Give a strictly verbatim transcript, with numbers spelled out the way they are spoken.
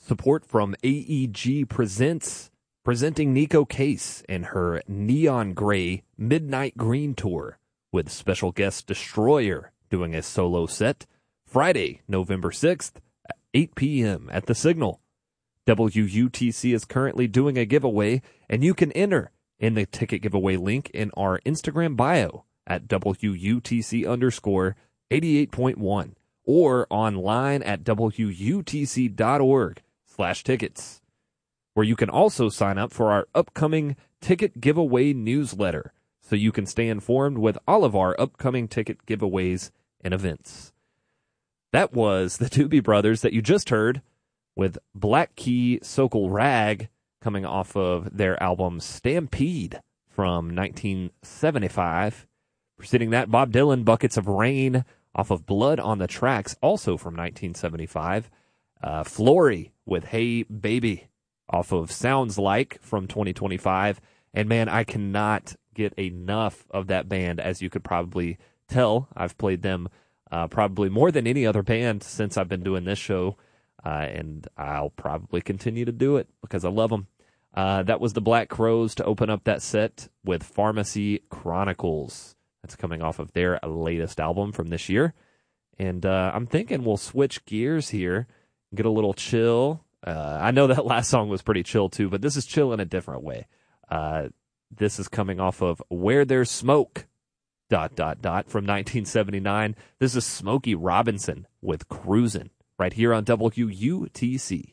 Support from A E G Presents, presenting Nico Case and her Neon Gray Midnight Green Tour, with special guest Destroyer doing a solo set Friday, November sixth at eight p.m. at the Signal. W U T C is currently doing a giveaway, and you can enter in the ticket giveaway link in our Instagram bio at W U T C underscore eighty-eight point one or online at W U T C dot org slash tickets, where you can also sign up for our upcoming ticket giveaway newsletter so you can stay informed with all of our upcoming ticket giveaways and events. That was the Doobie Brothers that you just heard with Black Key Sokol Rag, coming off of their album Stampede from nineteen seventy-five. Preceding that, Bob Dylan, Buckets of Rain, off of Blood on the Tracks, also from nineteen seventy-five. Uh, Flory with Hey Baby, off of Sounds Like from twenty twenty-five. And man, I cannot get enough of that band, as you could probably tell. I've played them uh, probably more than any other band since I've been doing this show. Uh, and I'll probably continue to do it because I love them. Uh, that was the Black Crowes to open up that set with Pharmacy Chronicles. That's coming off of their latest album from this year. And uh, I'm thinking we'll switch gears here, get a little chill. Uh, I know that last song was pretty chill too, but this is chill in a different way. Uh, this is coming off of Where There's Smoke, dot, dot, dot, from nineteen seventy-nine. This is Smokey Robinson with Cruisin', right here on W U T C.